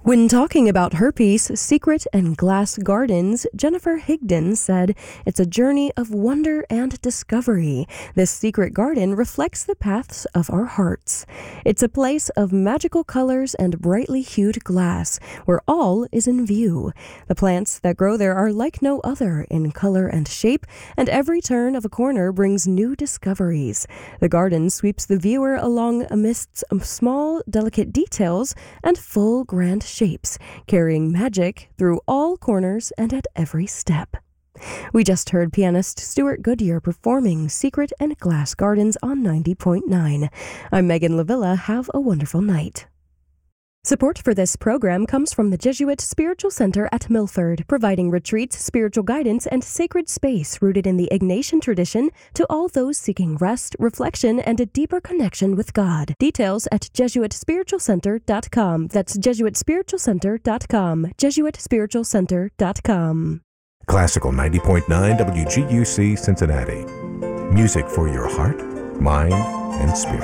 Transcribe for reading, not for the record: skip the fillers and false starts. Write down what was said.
When talking about her piece, Secret and Glass Gardens, Jennifer Higdon said, "It's a journey of wonder and discovery. This secret garden reflects the paths of our hearts. It's a place of magical colors and brightly hued glass, where all is in view. The plants that grow there are like no other in color and shape, and every turn of a corner brings new discoveries. The garden sweeps the viewer along amidst small, delicate details and full, grand shapes, carrying magic through all corners and at every step." We just heard pianist Stuart Goodyear performing Secret and Glass Gardens on 90.9. I'm Megan Lavilla. Have a wonderful night. Support for this program comes from the Jesuit Spiritual Center at Milford, providing retreats, spiritual guidance, and sacred space rooted in the Ignatian tradition to all those seeking rest, reflection, and a deeper connection with God. Details at JesuitSpiritualCenter.com. That's JesuitSpiritualCenter.com. JesuitSpiritualCenter.com. Classical 90.9 WGUC Cincinnati. Music for your heart, mind, and spirit.